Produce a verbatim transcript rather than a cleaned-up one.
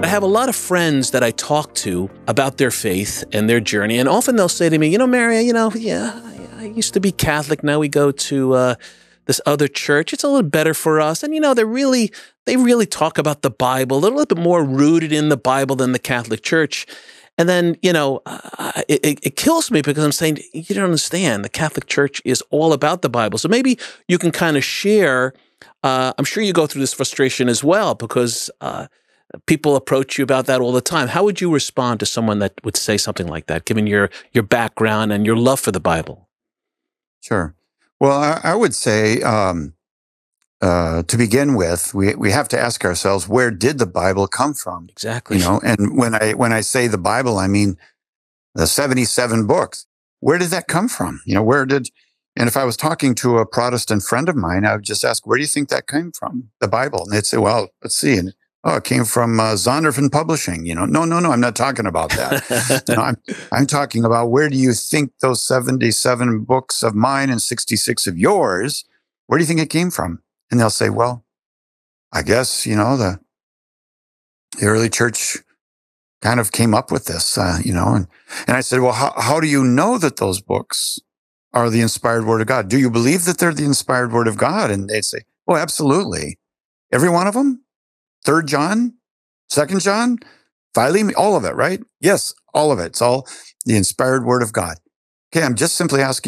have a lot of friends that I talk to about their faith and their journey, and often they'll say to me, you know, Mary, you know, yeah, I used to be Catholic. Now we go to uh, this other church. It's a little better for us. And, you know, they really, they really talk about the Bible. They're a little bit more rooted in the Bible than the Catholic Church. And then, you know, uh, it, it kills me because I'm saying, you don't understand. The Catholic Church is all about the Bible. So maybe you can kind of share. Uh, I'm sure you go through this frustration as well because uh, people approach you about that all the time. How would you respond to someone that would say something like that, given your your background and your love for the Bible? Sure. Well, I, I would say um, uh, to begin with, we we have to ask ourselves, where did the Bible come from? Exactly. You know, and when I when I say the Bible, I mean the seventy-seven books. Where did that come from? You know, where did? And if I was talking to a Protestant friend of mine, I would just ask, where do you think that came from? The Bible, and they'd say, well, let's see, and oh, it came from uh, Zondervan Publishing. You know, no, no, no, I'm not talking about that. you know, I'm I'm talking about where do you think those seventy-seven books of mine and sixty-six of yours? Where do you think it came from? And they'll say, well, I guess you know the the early church kind of came up with this, uh, you know. And and I said, well, how how do you know that those books are the inspired word of God? Do you believe that they're the inspired word of God? And they'd say, oh, absolutely, every one of them. Third John, Second John, Philemon, all of it, right? Yes, all of it. It's all the inspired word of God. Okay, I'm just simply asking